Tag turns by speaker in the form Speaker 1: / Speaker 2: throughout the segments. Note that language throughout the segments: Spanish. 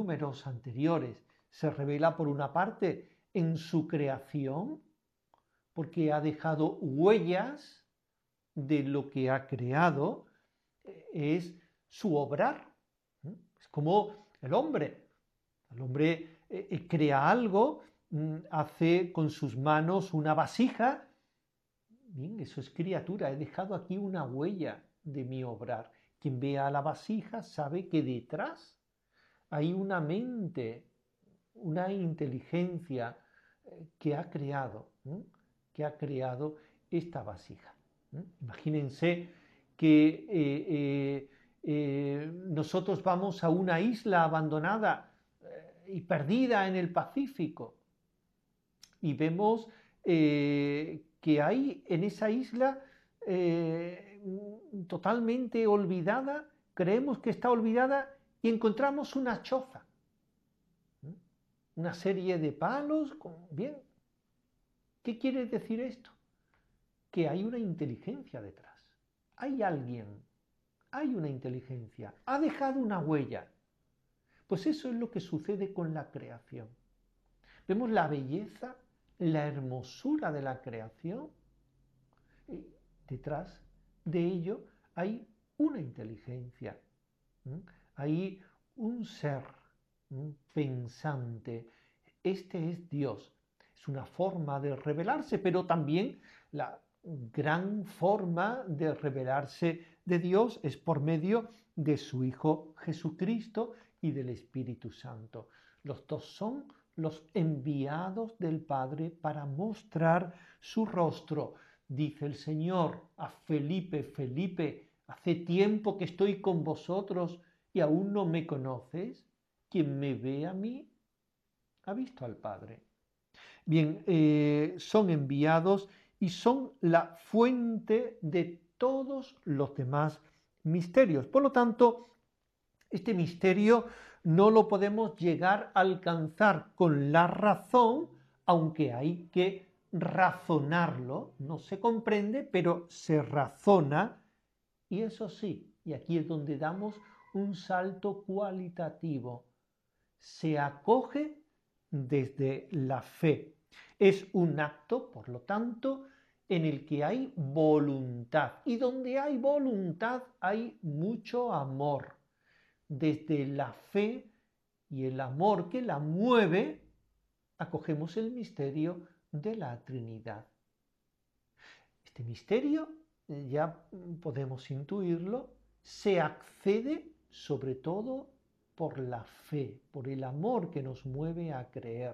Speaker 1: números anteriores, se revela por una parte en su creación, porque ha dejado huellas de lo que ha creado, es su obrar. Es como el hombre. El hombre crea algo, hace con sus manos una vasija. Bien, eso es criatura. He dejado aquí una huella de mi obrar. Quien vea la vasija sabe que detrás hay una mente, una inteligencia que ha creado esta vasija. Imagínense que nosotros vamos a una isla abandonada y perdida en el Pacífico y vemos que hay en esa isla totalmente olvidada, creemos que está olvidada y encontramos una choza, una serie de palos, bien. ¿Qué quiere decir esto? Que hay una inteligencia detrás. Hay alguien, hay una inteligencia, ha dejado una huella. Pues eso es lo que sucede con la creación. Vemos la belleza, la hermosura de la creación y detrás de ello hay una inteligencia, hay un ser pensante. Este es Dios. Es una forma de revelarse, pero también la gran forma de revelarse de Dios es por medio de su Hijo Jesucristo y del Espíritu Santo. Los dos son los enviados del Padre para mostrar su rostro. Dice el Señor a Felipe: Felipe, hace tiempo que estoy con vosotros y aún no me conoces. Quien me ve a mí ha visto al Padre. Bien, son enviados y son la fuente de todos los demás misterios. Por lo tanto, este misterio no lo podemos llegar a alcanzar con la razón, aunque hay que razonarlo. No se comprende, pero se razona. Y eso sí, y aquí es donde damos un salto cualitativo, se acoge desde la fe. Es un acto, por lo tanto, en el que hay voluntad. Y donde hay voluntad hay mucho amor. Desde la fe y el amor que la mueve, acogemos el misterio de la Trinidad. Este misterio, ya podemos intuirlo, se accede sobre todo por la fe, por el amor que nos mueve a creer.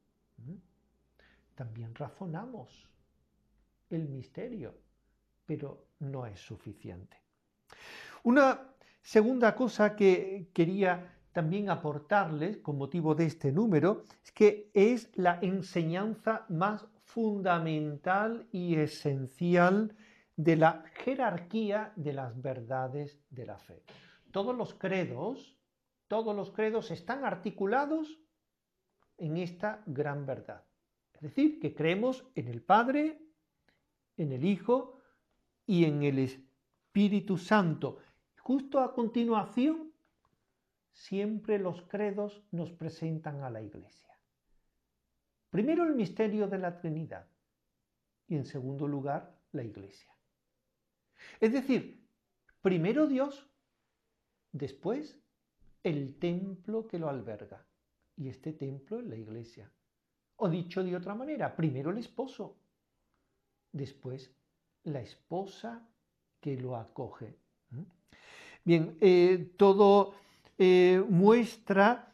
Speaker 1: También razonamos el misterio, pero no es suficiente. Una segunda cosa que quería también aportarles con motivo de este número es que es la enseñanza más fundamental y esencial de la jerarquía de las verdades de la fe. Todos los credos están articulados en esta gran verdad. Es decir, que creemos en el Padre, en el Hijo y en el Espíritu Santo. Justo a continuación, siempre los credos nos presentan a la Iglesia. Primero el misterio de la Trinidad y en segundo lugar la Iglesia. Es decir, primero Dios, después el templo que lo alberga. Y este templo es la Iglesia. O dicho de otra manera, primero el esposo, después la esposa que lo acoge. Bien, todo muestra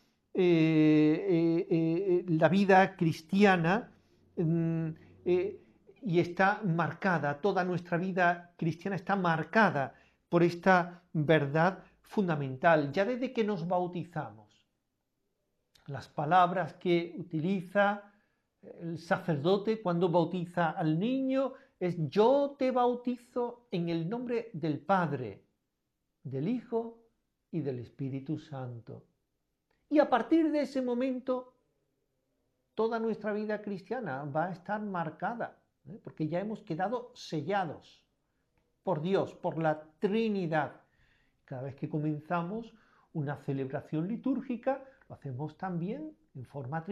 Speaker 1: la vida cristiana y está marcada, toda nuestra vida cristiana está marcada por esta verdad fundamental, ya desde que nos bautizamos. Las palabras que utiliza el sacerdote cuando bautiza al niño es: yo te bautizo en el nombre del Padre, del Hijo y del Espíritu Santo. Y a partir de ese momento, toda nuestra vida cristiana va a estar marcada, porque ya hemos quedado sellados por Dios, por la Trinidad. Cada vez que comenzamos una celebración litúrgica, lo hacemos también en forma